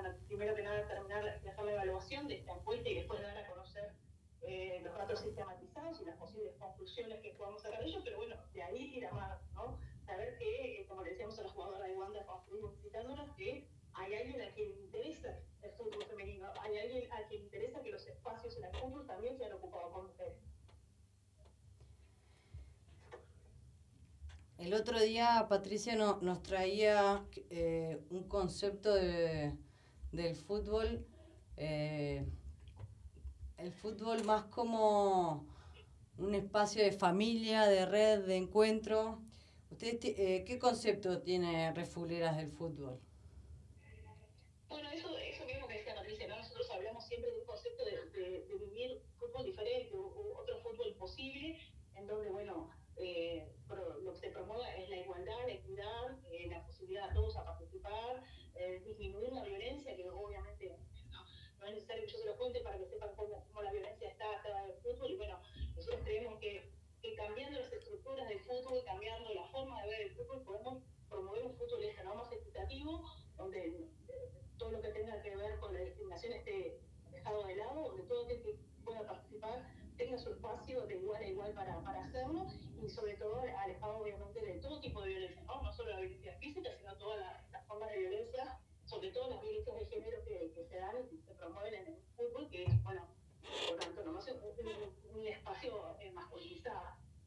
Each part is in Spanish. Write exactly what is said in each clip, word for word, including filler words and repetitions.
bueno, primero que nada terminar de hacer la evaluación de esta encuesta y después dar a conocer eh, los datos sistematizados y las posibles conclusiones que podamos sacar de ellos, pero bueno, de ahí ir a más, ¿no? Saber que, eh, como le decíamos a la jugadora de Wanda cuando estuvimos visitándonos, que hay alguien a quien le interesa el fútbol femenino, hay alguien a quien le interesa que los espacios en el fútbol también sean ocupados por mujeres. El otro día Patricia no, nos traía eh, un concepto de, del fútbol, eh, el fútbol más como un espacio de familia, de red, de encuentro. ¿Ustedes eh, qué concepto tiene Refuleras del fútbol? Bueno, eso, eso mismo que decía Patricia, ¿no? Nosotros hablamos siempre de un concepto de, de, de vivir fútbol diferente, o, o otro fútbol posible, en donde, bueno, eh, pro, lo que se promueve es la igualdad, la equidad, eh, la posibilidad de todos a participar, eh, disminuir la violencia, que obviamente no, no es necesario que yo se lo cuente para que sepan cómo, cómo la violencia está atada del fútbol, y bueno, nosotros creemos que, que cambiando las estructuras del fútbol, cambiando la forma de ver el fútbol, podemos promover un fútbol este, ¿no? Más equitativo, donde eh, todo lo que tenga que ver con la discriminación esté dejado de lado, donde todo aquel que pueda participar tenga su espacio de igual a igual para, para hacerlo, y sobre todo alejado obviamente de todo tipo de violencia, ¿no? No solo la violencia física, sino todas las la formas de violencia, sobre todo las violencias de género que, que se dan y se promueven en el fútbol, que es, bueno, por antonomasia un, un, un espacio eh, masculinizado.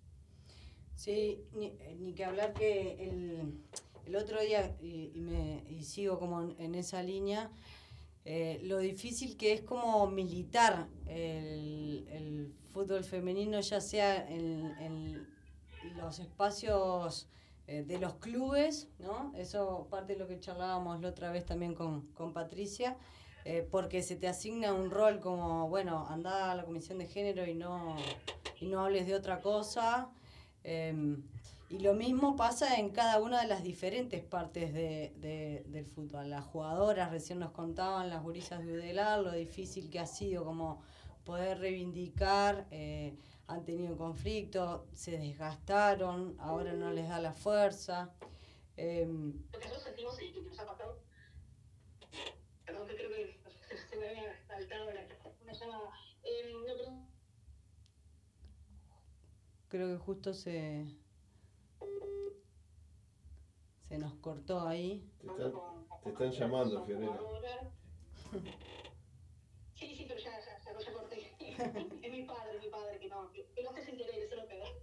Sí, ni, ni que hablar que el, el otro día, y, y, me, y sigo como en, en esa línea, eh, lo difícil que es como militar el, el fútbol femenino, ya sea en, en los espacios eh, de los clubes, ¿no? Eso parte de lo que charlábamos la otra vez también con, con Patricia, eh, porque se te asigna un rol como, bueno, andá a la comisión de género y no, y no hables de otra cosa. Eh, y lo mismo pasa en cada una de las diferentes partes de, de, del fútbol. Las jugadoras, recién nos contaban, las gurisas de Udelar, lo difícil que ha sido como poder reivindicar, eh, han tenido conflicto, se desgastaron, ahora no les da la fuerza. Eh, lo que nosotros sentimos y que nos ha pasado, perdón que creo que se me había saltado una llamada, eh, no, perdón. Creo que justo se se nos cortó ahí. Te están, te están llamando, Fiorella. Sí, sí, pero ya, ya, ya, ya corté. Es mi padre, mi padre, que no, que, que no hace sin querer, eso lo pega.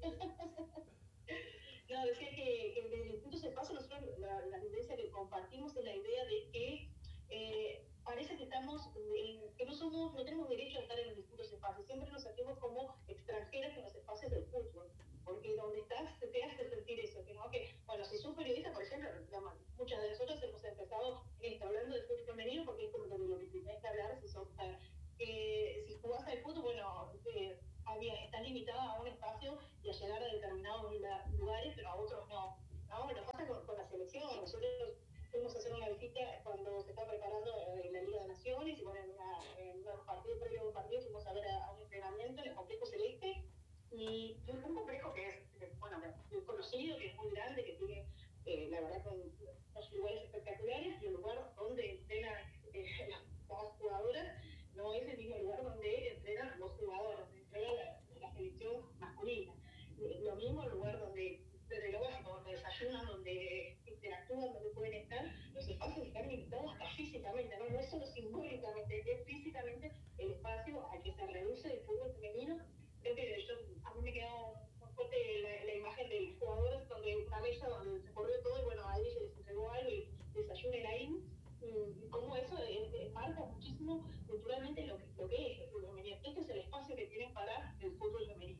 No, decía que, que desde distintos espacios nosotros la, la tendencia que compartimos es la idea de que eh, parece que estamos, en, que no somos, no tenemos derecho a estar en los distintos espacios, siempre nos sentimos como extranjeras en los espacios del fútbol, porque donde estás te, te hace sentir eso, que no, que, bueno, si sos periodista, por ejemplo, muchas de nosotros hemos empezado esto, hablando de fútbol femenino, porque es como lo que tenés que hablar, si sos, eh, si jugás al fútbol, bueno, eh, había, estás limitada a un espacio y a llegar a determinados lugares, pero a otros no. ¿No? Lo pasa con, con la selección. Nosotros fuimos a hacer una visita cuando se está preparando eh, la Liga de Naciones, y bueno, en, una, en un partido, previo a un partido, fuimos a ver a, a un entrenamiento en el complejo Celeste, y es un complejo que es, eh, bueno, muy conocido, que es muy grande, que tiene, eh, la verdad, con unos lugares espectaculares, y el lugar donde entrenan eh, las, las jugadoras no es el mismo lugar donde entrenan los jugadores, donde entrenan la, la selección masculina. Lo mismo el lugar donde, desde lo básico, donde desayunan, donde interactúan, donde pueden estar, los espacios están limitados hasta físicamente, no, no es solo simbólicamente, es físicamente el espacio al que se reduce el fútbol femenino. Creo que yo, a mí me quedó muy fuerte la, la imagen del jugador, donde una mesa donde se corrió todo, y bueno, a ellos les entregó algo y desayunen ahí. Y cómo eso eh, marca muchísimo culturalmente lo que, lo que es el fútbol femenino. Este es el espacio que tienen para el fútbol femenino.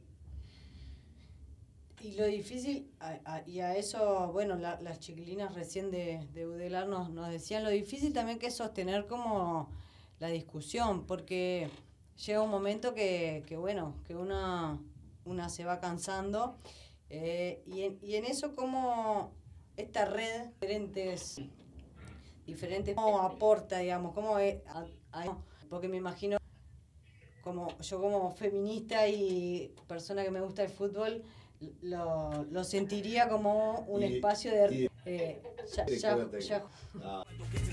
Y lo difícil, a, a, y a eso, bueno, la, las chiquilinas recién de, de Udelar nos, nos decían lo difícil también que es sostener como la discusión, porque llega un momento que, que bueno, que una, una se va cansando, eh, y, en, y en eso como esta red, diferentes, diferentes, cómo aporta, digamos, cómo es, a, a, porque me imagino, como yo como feminista y persona que me gusta el fútbol, Lo, lo sentiría como un y, espacio de... Y, eh, ya, ya, ya.